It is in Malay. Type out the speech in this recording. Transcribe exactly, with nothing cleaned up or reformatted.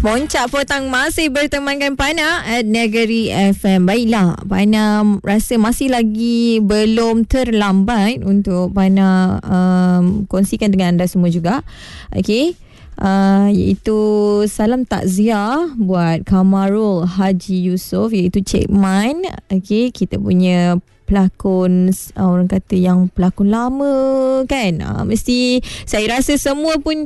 Poncak Petang masih bertemankan Pana at Negeri F M. Baiklah, Pana rasa masih lagi belum terlambat untuk Pana um, kongsikan dengan anda semua juga. Okey. Uh, iaitu salam takziah buat Kamarul Haji Yusof, iaitu Cik Man. Okey, kita punya pelakon, uh, orang kata yang pelakon lama kan. Uh, mesti saya rasa semua pun